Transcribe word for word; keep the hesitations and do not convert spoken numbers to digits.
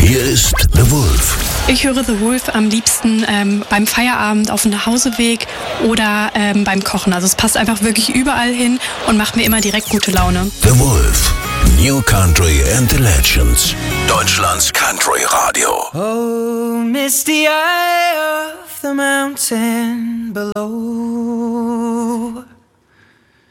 Hier ist The Wolf. Ich höre The Wolf am liebsten ähm, beim Feierabend auf dem Nachhauseweg oder ähm, beim Kochen. Also es passt einfach wirklich überall hin und macht mir immer direkt gute Laune. The Wolf. New Country and the Legends. Deutschlands Country Radio. Oh, misty eye of the mountain below.